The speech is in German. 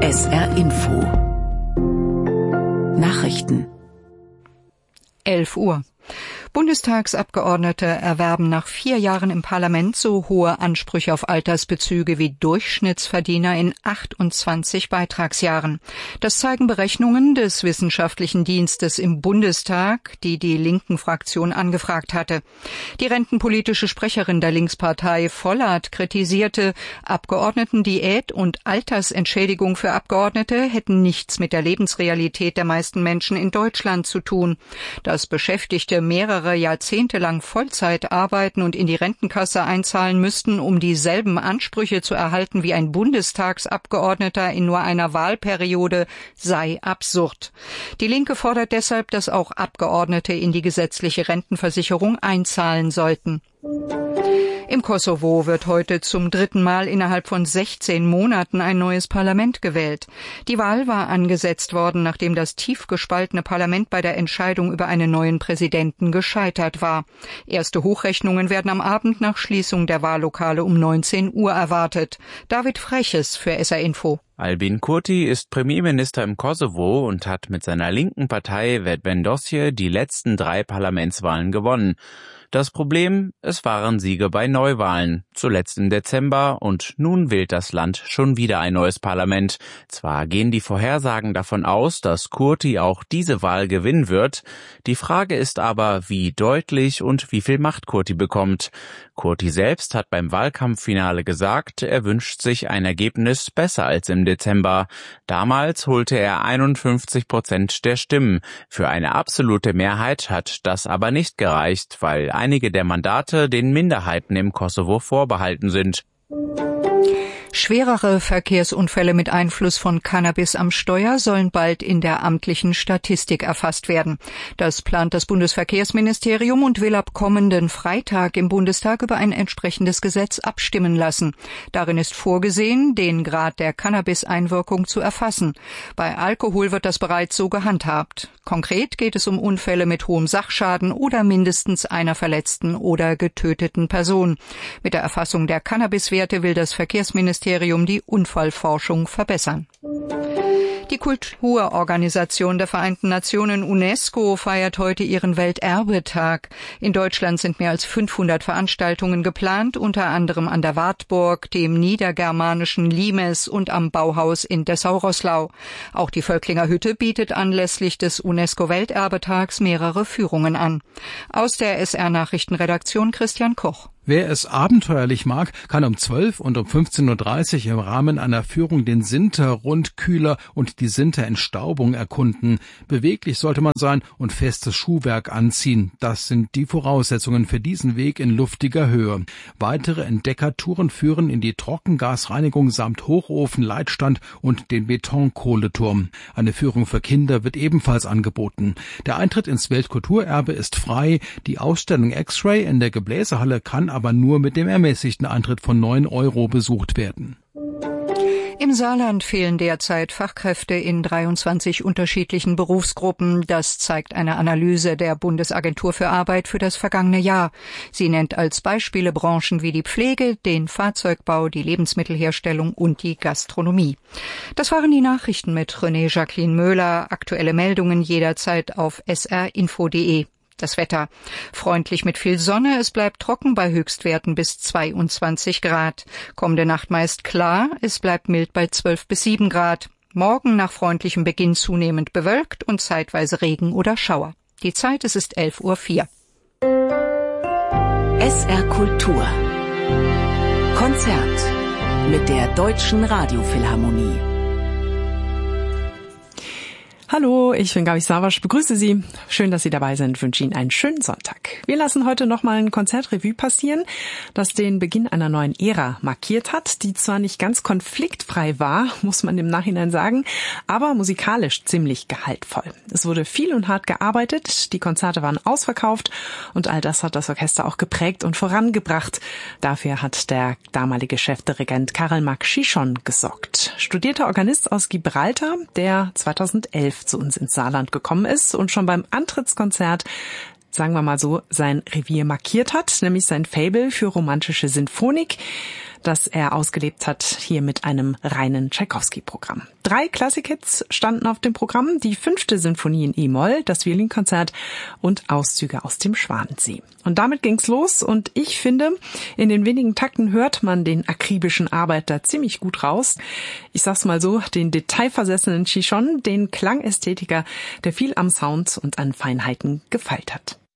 SR Info Nachrichten 11 Uhr. Bundestagsabgeordnete erwerben nach 4 Jahren im Parlament so hohe Ansprüche auf Altersbezüge wie Durchschnittsverdiener in 28 Beitragsjahren. Das zeigen Berechnungen des Wissenschaftlichen Dienstes im Bundestag, die die Linken-Fraktion angefragt hatte. Die rentenpolitische Sprecherin der Linkspartei Vollert kritisierte, Abgeordnetendiät und Altersentschädigung für Abgeordnete hätten nichts mit der Lebensrealität der meisten Menschen in Deutschland zu tun. Dass Beschäftigte mehrere Jahrzehnte lang Vollzeit arbeiten und in die Rentenkasse einzahlen müssten, um dieselben Ansprüche zu erhalten wie ein Bundestagsabgeordneter in nur einer Wahlperiode, sei absurd. Die Linke fordert deshalb, dass auch Abgeordnete in die gesetzliche Rentenversicherung einzahlen sollten. Im Kosovo wird heute zum 3. Mal innerhalb von 16 Monaten ein neues Parlament gewählt. Die Wahl war angesetzt worden, nachdem das tief gespaltene Parlament bei der Entscheidung über einen neuen Präsidenten gescheitert war. Erste Hochrechnungen werden am Abend nach Schließung der Wahllokale um 19 Uhr erwartet. David Freches für SR Info. Albin Kurti ist Premierminister im Kosovo und hat mit seiner linken Partei Vetëvendosje die letzten 3 Parlamentswahlen gewonnen. Das Problem, es waren Siege bei Neuwahlen, zuletzt im Dezember, und nun wählt das Land schon wieder ein neues Parlament. Zwar gehen die Vorhersagen davon aus, dass Kurti auch diese Wahl gewinnen wird, die Frage ist aber, wie deutlich und wie viel Macht Kurti bekommt. Kurti selbst hat beim Wahlkampffinale gesagt, er wünscht sich ein Ergebnis besser als im Dezember. Damals holte er 51% der Stimmen. Für eine absolute Mehrheit hat das aber nicht gereicht, weil einige der Mandate den Minderheiten im Kosovo vorbehalten sind. Schwerere Verkehrsunfälle mit Einfluss von Cannabis am Steuer sollen bald in der amtlichen Statistik erfasst werden. Das plant das Bundesverkehrsministerium und will ab kommenden Freitag im Bundestag über ein entsprechendes Gesetz abstimmen lassen. Darin ist vorgesehen, den Grad der Cannabis-Einwirkung zu erfassen. Bei Alkohol wird das bereits so gehandhabt. Konkret geht es um Unfälle mit hohem Sachschaden oder mindestens einer verletzten oder getöteten Person. Mit der Erfassung der Cannabiswerte will das Verkehrsministerium die Unfallforschung verbessern. Die Kulturorganisation der Vereinten Nationen UNESCO feiert heute ihren Welterbetag. In Deutschland sind mehr als 500 Veranstaltungen geplant, unter anderem an der Wartburg, dem niedergermanischen Limes und am Bauhaus in Dessau-Roßlau. Auch die Völklinger Hütte bietet anlässlich des UNESCO-Welterbetags mehrere Führungen an. Aus der SR-Nachrichtenredaktion Christian Koch. Wer es abenteuerlich mag, kann um 12 und um 15.30 Uhr im Rahmen einer Führung den Sinter-Rundkühler und die Sinter-Entstaubung erkunden. Beweglich sollte man sein und festes Schuhwerk anziehen. Das sind die Voraussetzungen für diesen Weg in luftiger Höhe. Weitere Entdeckertouren führen in die Trockengasreinigung samt Hochofen, Leitstand und den Betonkohleturm. Eine Führung für Kinder wird ebenfalls angeboten. Der Eintritt ins Weltkulturerbe ist frei. Die Ausstellung X-Ray in der Gebläsehalle kann aber nur mit dem ermäßigten Eintritt von 9 € besucht werden. Im Saarland fehlen derzeit Fachkräfte in 23 unterschiedlichen Berufsgruppen. Das zeigt eine Analyse der Bundesagentur für Arbeit für das vergangene Jahr. Sie nennt als Beispiele Branchen wie die Pflege, den Fahrzeugbau, die Lebensmittelherstellung und die Gastronomie. Das waren die Nachrichten mit René Jacqueline Möhler. Aktuelle Meldungen jederzeit auf srinfo.de. Das Wetter. Freundlich mit viel Sonne, es bleibt trocken bei Höchstwerten bis 22 Grad. Kommende Nacht meist klar, es bleibt mild bei 12 bis 7 Grad. Morgen nach freundlichem Beginn zunehmend bewölkt und zeitweise Regen oder Schauer. Die Zeit, es ist 11:04 Uhr. SR Kultur Konzert mit der Deutschen Radiophilharmonie. Hallo, ich bin Gabi Savasch, begrüße Sie. Schön, dass Sie dabei sind, wünsche Ihnen einen schönen Sonntag. Wir lassen heute nochmal ein Konzertrevue passieren, das den Beginn einer neuen Ära markiert hat, die zwar nicht ganz konfliktfrei war, muss man im Nachhinein sagen, aber musikalisch ziemlich gehaltvoll. Es wurde viel und hart gearbeitet, die Konzerte waren ausverkauft und all das hat das Orchester auch geprägt und vorangebracht. Dafür hat der damalige Chefdirigent Karel Mark Chichon gesorgt. Studierter Organist aus Gibraltar, der 2011 zu uns ins Saarland gekommen ist und schon beim Antrittskonzert, sagen wir mal so, sein Revier markiert hat, nämlich sein Faible für romantische Sinfonik. das er ausgelebt hat, hier mit einem reinen Tschaikowski-Programm. 3 Klassikhits standen auf dem Programm, die 5. Sinfonie in E-Moll, das Violinkonzert und Auszüge aus dem Schwanensee. Und damit ging's los und ich finde, in den wenigen Takten hört man den akribischen Arbeiter ziemlich gut raus. Ich sag's mal so, den detailversessenen Chichon, den Klangästhetiker, der viel am Sound und an Feinheiten gefeilt hat.